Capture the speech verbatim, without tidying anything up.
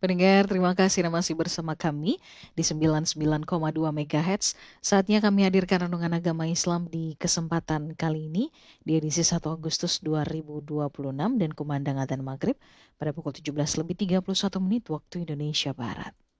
Pendengar, terima kasih Anda masih bersama kami di sembilan puluh sembilan koma dua megahertz. Saatnya kami hadirkan renungan agama Islam di kesempatan kali ini di edisi satu Agustus dua ribu dua puluh enam dan kumandang adzan maghrib pada pukul tujuh belas lebih tiga puluh satu menit waktu Indonesia Barat.